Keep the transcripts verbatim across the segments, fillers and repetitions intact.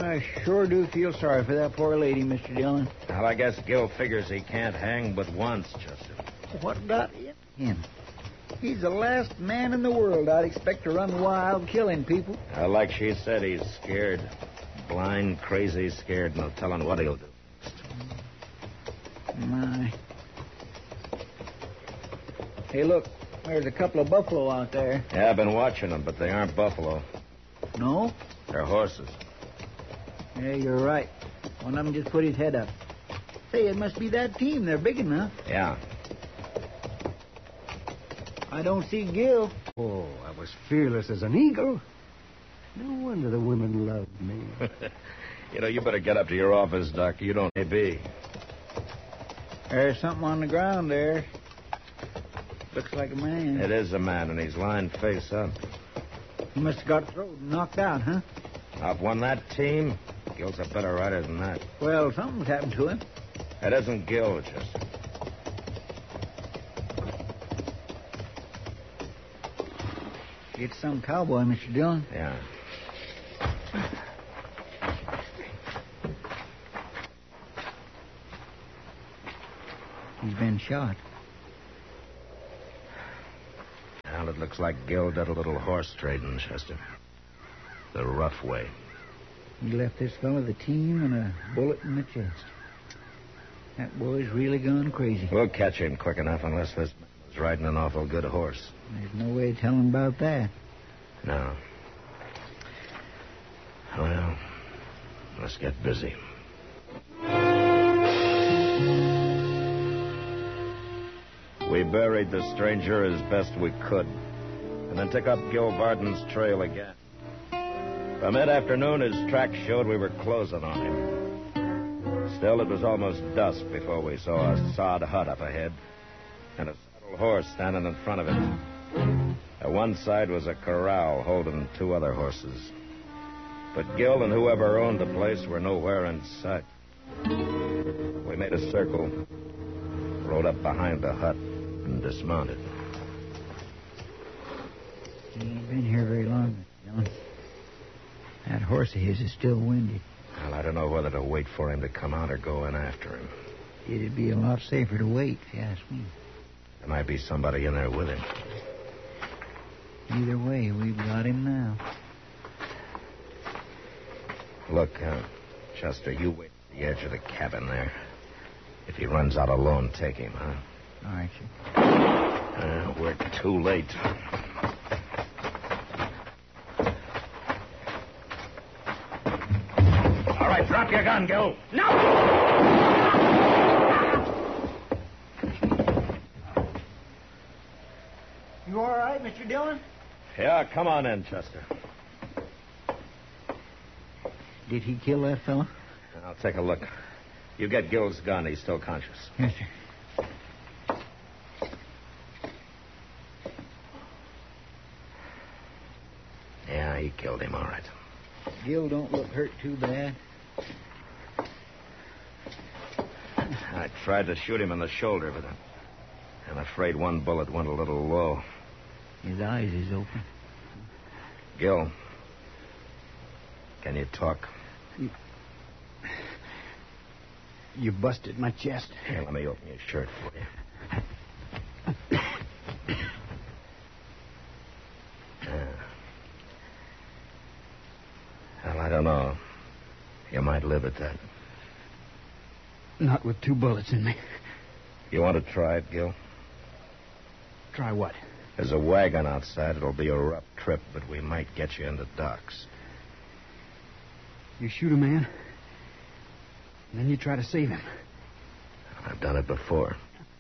I sure do feel sorry for that poor lady, Mister Dillon. Well, I guess Gil figures he can't hang but once, Chester. What got in him? He's the last man in the world I'd expect to run wild killing people. Uh, like she said, he's scared. Blind, crazy, scared. No telling what he'll do. My. Hey, look. There's a couple of buffalo out there. Yeah, I've been watching them, but they aren't buffalo. No? They're horses. Yeah, you're right. One of them just put his head up. Say, it must be that team. They're big enough. Yeah. I don't see Gil. Oh, I was fearless as an eagle. No wonder the women loved me. You know, you better get up to your office, Doc. You don't may be. There's something on the ground there. Looks like a man. It is a man, and he's lying face up. He must have got thrown and knocked out, huh? I've won that team. Gil's a better rider than that. Well, something's happened to him. It isn't Gil, Chester. It's some cowboy, Mister Dillon. Yeah. He's been shot. Well, it looks like Gil did a little horse trading, Chester. The rough way. He left this fellow the team and a bullet in the chest. That boy's really gone crazy. We'll catch him quick enough unless this man was riding an awful good horse. There's no way of telling about that. No. Well, let's get busy. We buried the stranger as best we could, and then took up Gil Varden's trail again. By mid-afternoon, his tracks showed we were closing on him. Still, it was almost dusk before we saw a sod hut up ahead, and a saddle horse standing in front of it. At one side was a corral holding two other horses. But Gil and whoever owned the place were nowhere in sight. We made a circle, rode up behind the hut, and dismounted. He ain't been here very long, Mister Dillon. That horse of his is still winded. Well, I don't know whether to wait for him to come out or go in after him. It'd be a lot safer to wait, if you ask me. There might be somebody in there with him. Either way, we've got him now. Look, uh, Chester, you wait at the edge of the cabin there. If he runs out alone, take him, huh? All right, sir. Uh, we're too late. All right, drop your gun, Gil. No! You all right, Mister Dillon? Yeah, come on in, Chester. Did he kill that fellow? I'll take a look. You get Gil's gun. He's still conscious. Yes, sir. Yeah, he killed him, all right. Gil don't look hurt too bad. I tried to shoot him in the shoulder, but I'm afraid one bullet went a little low. His eyes is open. Gil, can you talk? You, you busted my chest. Here, let me open your shirt for you. uh, well, I don't know. You might live at that. Not with two bullets in me. You want to try it, Gil? Try what? There's a wagon outside. It'll be a rough trip, but we might get you into docks. You shoot a man, and then you try to save him. I've done it before.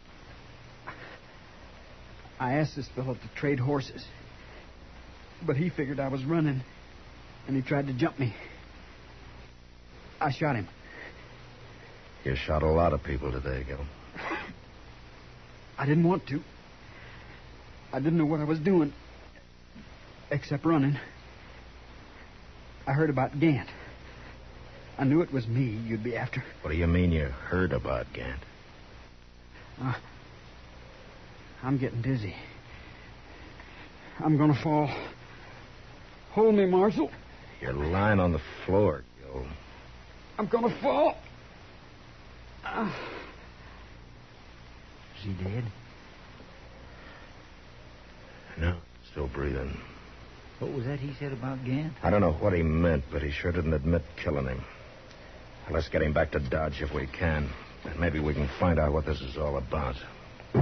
I asked this fellow to trade horses, but he figured I was running, and he tried to jump me. I shot him. You shot a lot of people today, Gil. I didn't want to. I didn't know what I was doing, except running. I heard about Gant. I knew it was me you'd be after. What do you mean you heard about Gant? Uh, I'm getting dizzy. I'm gonna fall. Hold me, Marshal. You're lying on the floor, Gil. Joe. I'm gonna fall. Uh, is he dead? No, still breathing. What was that he said about Gant? I don't know what he meant, but he sure didn't admit killing him. Let's get him back to Dodge if we can. And maybe we can find out what this is all about.